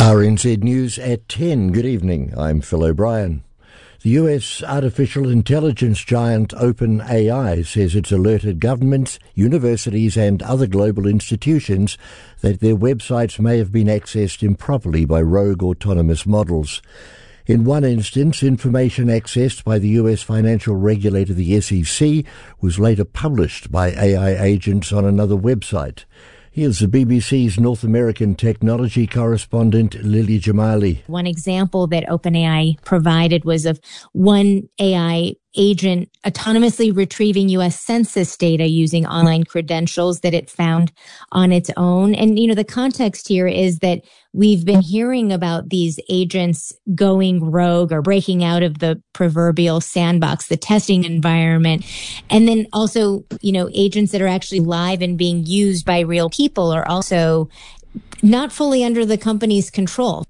RNZ News at 10. Good evening. I'm Phil O'Brien. The US artificial intelligence giant OpenAI says it's alerted governments, universities and other global institutions that their websites may have been accessed improperly by rogue autonomous models. In one instance, information accessed by the US financial regulator, the SEC, was later published by AI agents on another website. Here's the BBC's North American technology correspondent, Lily Jamali. One example that OpenAI provided was of one AI agent autonomously retrieving U.S. Census data using online credentials that it found on its own. And, the context here is that we've been hearing about these agents going rogue or breaking out of the proverbial sandbox, the testing environment. And then also, agents that are actually live and being used by real people are also not fully under the company's control.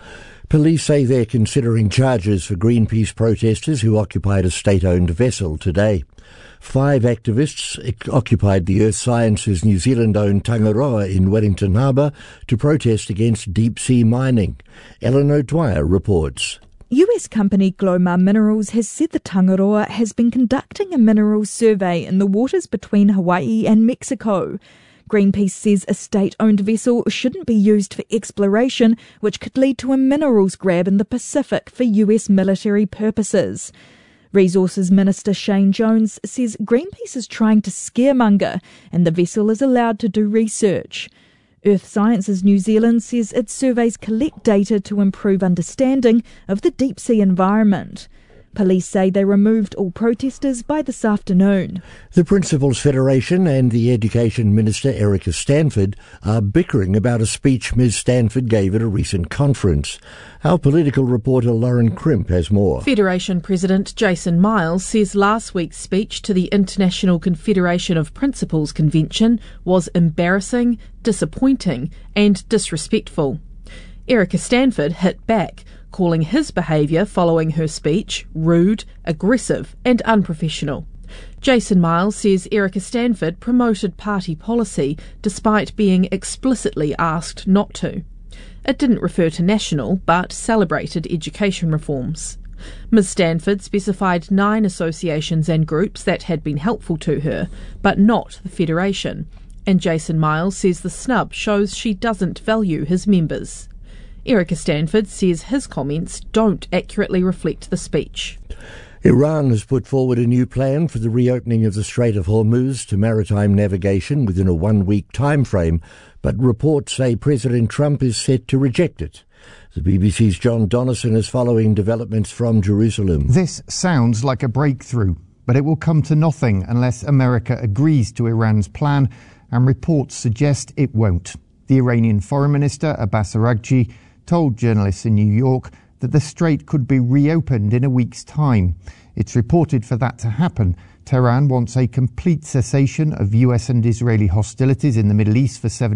Police say they're considering charges for Greenpeace protesters who occupied a state-owned vessel today. 5 activists occupied the Earth Sciences New Zealand-owned Tangaroa in Wellington Harbour to protest against deep-sea mining. Eleanor Dwyer reports. US company Glomar Minerals has said the Tangaroa has been conducting a minerals survey in the waters between Hawaii and Mexico. Greenpeace says a state-owned vessel shouldn't be used for exploration, which could lead to a minerals grab in the Pacific for US military purposes. Resources Minister Shane Jones says Greenpeace is trying to scaremonger and the vessel is allowed to do research. Earth Sciences New Zealand says its surveys collect data to improve understanding of the deep-sea environment. Police say they removed all protesters by this afternoon. The Principals Federation and the Education Minister, Erica Stanford, are bickering about a speech Ms Stanford gave at a recent conference. Our political reporter Lauren Crimp has more. Federation President Jason Miles says last week's speech to the International Confederation of Principals Convention was embarrassing, disappointing and disrespectful. Erica Stanford hit back, calling his behaviour following her speech rude, aggressive and unprofessional. Jason Miles says Erica Stanford promoted party policy despite being explicitly asked not to. It didn't refer to national but celebrated education reforms. Ms Stanford specified 9 associations and groups that had been helpful to her, but not the Federation. And Jason Miles says the snub shows she doesn't value his members. Erica Stanford says his comments don't accurately reflect the speech. Iran has put forward a new plan for the reopening of the Strait of Hormuz to maritime navigation within a 1-week time frame, but reports say President Trump is set to reject it. The BBC's John Donnison is following developments from Jerusalem. This sounds like a breakthrough, but it will come to nothing unless America agrees to Iran's plan, and reports suggest it won't. The Iranian Foreign Minister, Abbas Araghchi, told journalists in New York that the strait could be reopened in a week's time. It's reported for that to happen, Tehran wants a complete cessation of US and Israeli hostilities in the Middle East for 7